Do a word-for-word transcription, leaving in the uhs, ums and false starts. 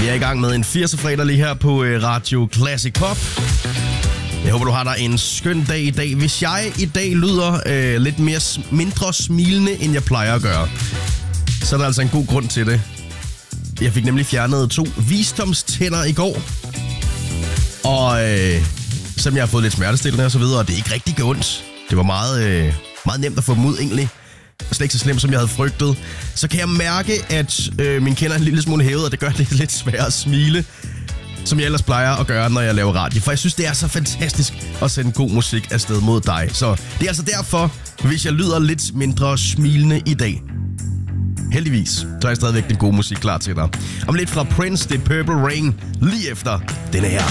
Vi er i gang med en firser-fredag lige her på Radio Classic Pop. Jeg håber, du har dig en skøn dag i dag. Hvis jeg i dag lyder øh, lidt mere, mindre smilende, end jeg plejer at gøre, så er der altså en god grund til det. Jeg fik nemlig fjernet to visdomstænder i går, og øh, som jeg har fået lidt smertestillende og så videre, og det er ikke rigtig ondt. Det var meget, øh, meget nemt at få dem ud egentlig. Slet ikke så slemt, som jeg havde frygtet. Så kan jeg mærke, at øh, min kender er en lille smule hævet, og det gør det lidt svært at smile, som jeg ellers plejer at gøre, når jeg laver radio. For jeg synes, det er så fantastisk at sende god musik afsted mod dig. Så det er altså derfor, hvis jeg lyder lidt mindre smilende i dag. Heldigvis, så er jeg stadigvæk den gode musik klar til dig. Om lidt fra Prince, det er Purple Rain, lige efter denne her.